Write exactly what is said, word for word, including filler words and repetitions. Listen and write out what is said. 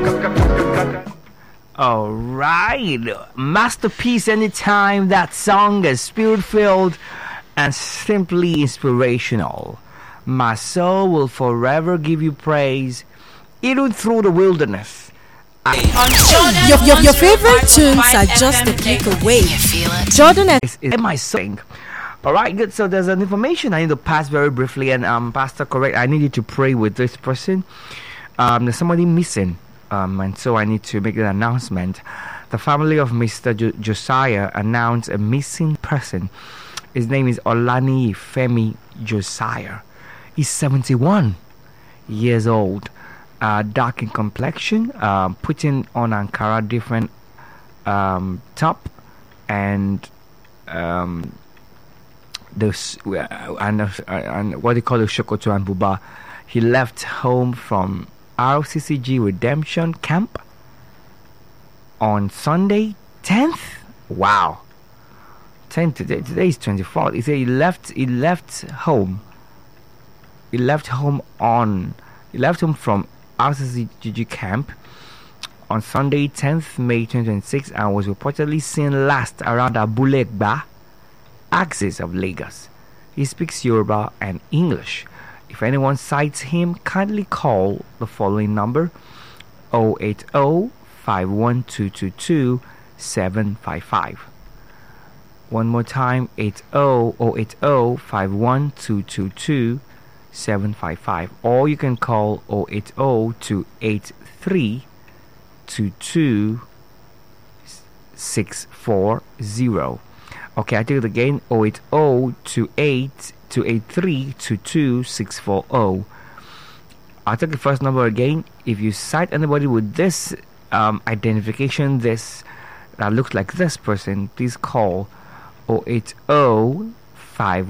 All right, masterpiece anytime. That song is spirit-filled and simply inspirational. My soul will forever give you praise, even through the wilderness. Your, your, your favorite tunes are just a click away. Jordan and Is, is my sing. All right, good. So there's an information I need to pass very briefly, and um, Pastor, correct. I need you to pray with this person. Um, there's somebody missing. Um, and so I need to make an announcement. The family of Mister Jo- Josiah announced a missing person. His name is Olani Femi Josiah. He's seventy-one years old, uh, dark in complexion, uh, putting on Ankara different um, top and um, this uh, and, uh, and what they call the Shokoto and Buba. He left home from R C C G Redemption Camp on Sunday tenth. Wow, tenth today. Today is twenty-fourth. He said he left. He left home. He left home on. He left home from R C C G camp on Sunday tenth May twenty twenty-six and was reportedly seen last around Abulegba, axis of Lagos. He speaks Yoruba and English. If anyone sights him, kindly call the following number: zero eight zero, five one two two two, seven five five. One more time: eight zero zero eight zero, five one two two two, seven five five. Or you can call zero eight zero two eight three two two six four zero. Okay, I do it again: zero eight zero two eight two eight three two two six four zero. I'll take the first number again. If you sight anybody with this um, identification, this that looks like this person, please call zero eight zero five